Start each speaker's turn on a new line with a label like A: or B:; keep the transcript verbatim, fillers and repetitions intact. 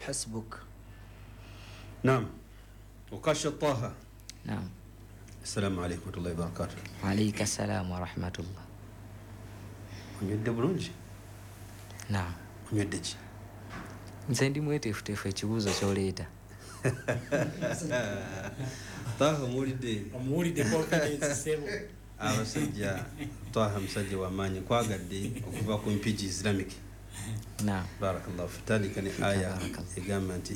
A: حسبك.
B: نعم. وقاش طه.
A: نعم.
B: السلام عليكم ورحمة الله وبركاته.
A: وعليك السلام ورحمة الله.
B: Onywedde bulungi?
A: Naam.
B: Onywedde ki?
A: Nze ndi mweteefuteefu ekibuuzo ky'oleeta.
B: Taha muwulidde?
C: Omuwulidde confidence sebo.
B: Abasajja Taha musajja w'amaanyi nkwagadde okuva ku Mpigi Islamic.
A: Naam.
B: Barakallahu fi tandika ne aya egamba nti